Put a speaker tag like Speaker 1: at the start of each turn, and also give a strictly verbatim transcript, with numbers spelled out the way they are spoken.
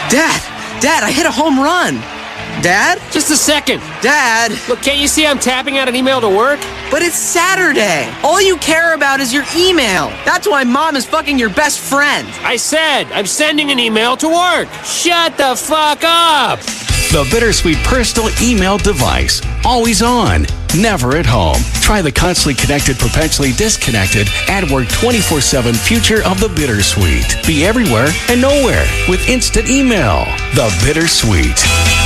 Speaker 1: Dad, Dad, I hit a home run. Dad?
Speaker 2: Just a second.
Speaker 1: Dad?
Speaker 2: Look, can't you see I'm tapping out an email to work?
Speaker 1: But it's Saturday. All you care about is your email. That's why Mom is fucking your best friend.
Speaker 2: I said I'm sending an email to work. Shut the fuck up.
Speaker 3: The Bittersweet personal email device. Always on, never at home. Try the constantly connected, perpetually disconnected, at work twenty-four seven future of the Bittersweet. Be everywhere and nowhere with instant email. The Bittersweet.